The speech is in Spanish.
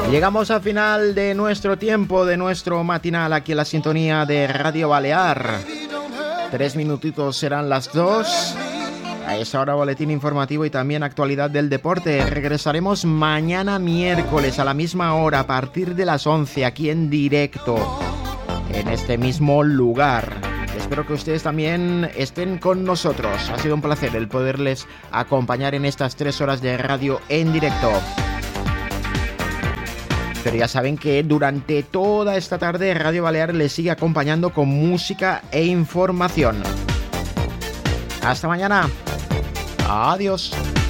Llegamos al final de nuestro tiempo, de nuestro matinal aquí en la sintonía de Radio Balear. 3 minutitos serán las 2. A esa hora boletín informativo y también actualidad del deporte. Regresaremos mañana miércoles a la misma hora a partir de las 11 aquí en directo en este mismo lugar. Espero que ustedes también estén con nosotros. Ha sido un placer el poderles acompañar en estas 3 horas de radio en directo. Pero ya saben que durante toda esta tarde Radio Balear les sigue acompañando con música e información. Hasta mañana. Adiós.